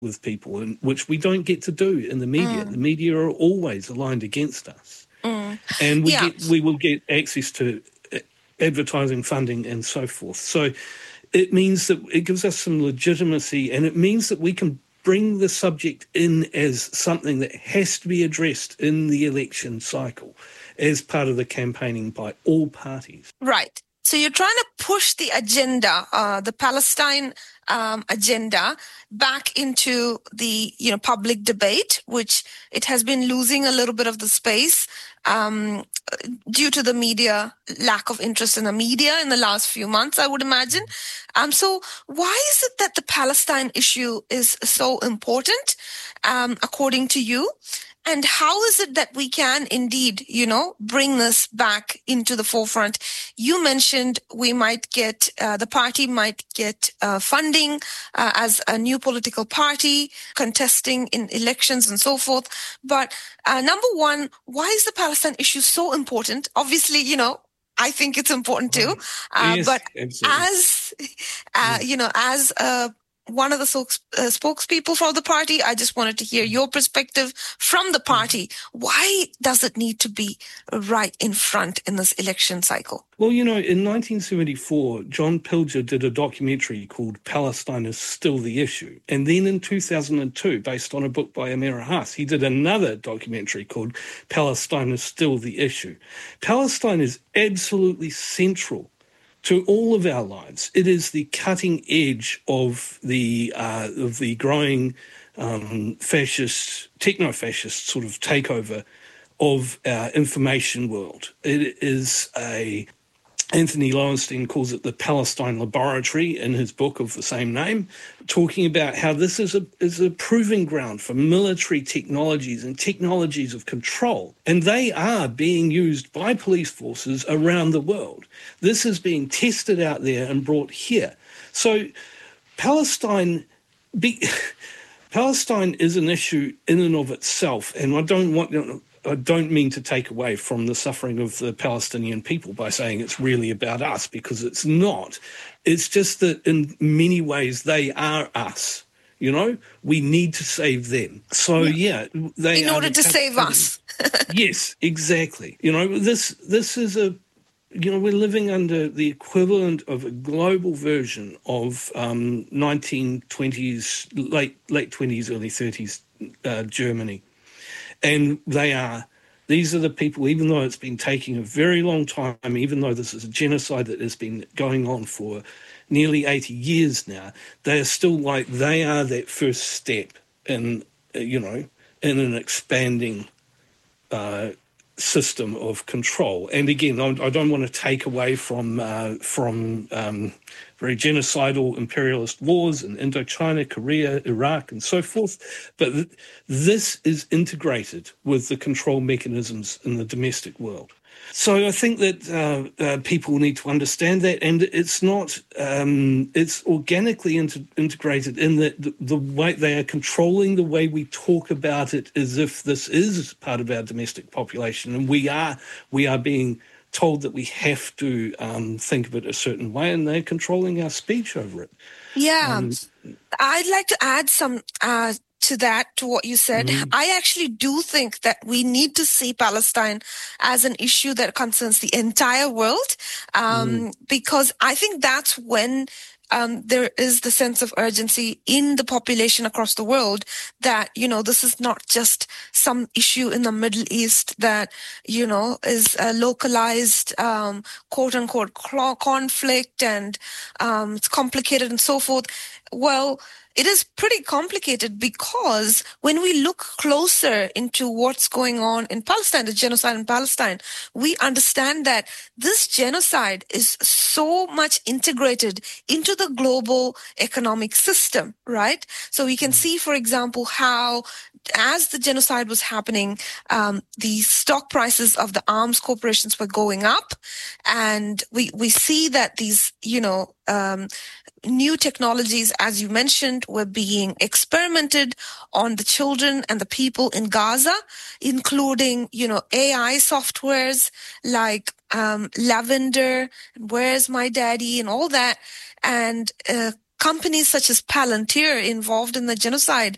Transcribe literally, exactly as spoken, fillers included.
with people, and which we don't get to do in the media. Mm. The media are always aligned against us. Mm. And we Yeah. get we will get access to advertising funding and so forth. So it means that it gives us some legitimacy, and it means that we can bring the subject in as something that has to be addressed in the election cycle as part of the campaigning by all parties. Right. So you're trying to push the agenda, uh, the Palestine um, agenda, back into the you know public debate, which it has been losing a little bit of the space um, due to the media lack of interest in the media in the last few months, I would imagine. Um, so why is it that the Palestine issue is so important, um, according to you? And how is it that we can indeed, you know, bring this back into the forefront? You mentioned we might get, uh, the party might get uh, funding uh, as a new political party contesting in elections and so forth. But uh, number one, why is the Palestine issue so important? Obviously, you know, I think it's important too. Uh, yes, but absolutely. as, uh, you know, as a one of the spokes, uh, spokespeople for the party, I just wanted to hear your perspective from the party. Why does it need to be right in front in this election cycle? Well, you know, in nineteen seventy-four, John Pilger did a documentary called Palestine is Still the Issue. And then in two thousand two, based on a book by Amira Haas, he did another documentary called Palestine is Still the Issue. Palestine is absolutely central to all of our lives. It is the cutting edge of the uh, of the growing um, fascist, techno-fascist sort of takeover of our information world. It is a, Anthony Lowenstein calls it the Palestine Laboratory in his book of the same name, talking about how this is a is a proving ground for military technologies and technologies of control. And they are being used by police forces around the world. This is being tested out there and brought here. So Palestine be, Palestine is an issue in and of itself, and I don't want you know, I don't mean to take away from the suffering of the Palestinian people by saying it's really about us, because it's not. It's just that in many ways they are us. You know, we need to save them. So yeah, yeah they in are order the to save us. Yes, exactly. You know, this this is a you know we're living under the equivalent of a global version of um, nineteen twenties, late late twenties, early thirties uh, Germany. And they are, these are the people, even though it's been taking a very long time, even though this is a genocide that has been going on for nearly eighty years now, they are still like, they are that first step in, you know, in an expanding uh, system of control. And again, I don't want to take away from uh, from um, very genocidal imperialist wars in Indochina, Korea, Iraq, and so forth, but th- this is integrated with the control mechanisms in the domestic world. So I think that uh, uh, people need to understand that, and it's not, um, it's organically inter- integrated in that the, the way they are controlling the way we talk about it as if this is part of our domestic population, and we are we are being told that we have to um, think of it a certain way, and they're controlling our speech over it. Yeah, Um, I'd like to add some uh, to that, to what you said. Mm-hmm. I actually do think that we need to see Palestine as an issue that concerns the entire world, um, mm. because I think that's when Um, there is the sense of urgency in the population across the world that, you know, this is not just some issue in the Middle East that, you know, is a localized, um, quote unquote, conflict and um, it's complicated and so forth. Well, it is pretty complicated because when we look closer into what's going on in Palestine, the genocide in Palestine, we understand that this genocide is so much integrated into the global economic system, right? So we can see, for example, how as the genocide was happening, um, the stock prices of the arms corporations were going up. And we, we see that these, you know, um, new technologies, as you mentioned, were being experimented on the children and the people in Gaza, including, you know, A I softwares like um, Lavender, Where's My Daddy, and all that. And uh, companies such as Palantir involved in the genocide